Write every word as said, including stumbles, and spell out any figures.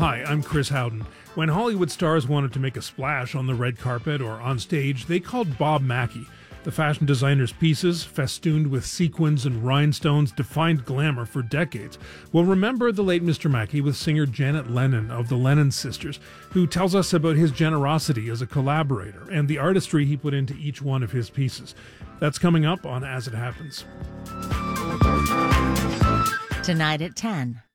Hi, I'm Chris Howden. When Hollywood stars wanted to make a splash on the red carpet or on stage, they called Bob Mackie. The fashion designer's pieces, festooned with sequins and rhinestones, defined glamour for decades. We'll remember the late Mister Mackie with singer Janet Lennon of the Lennon Sisters, who tells us about his generosity as a collaborator and the artistry he put into each one of his pieces. That's coming up on As It Happens. Tonight at ten.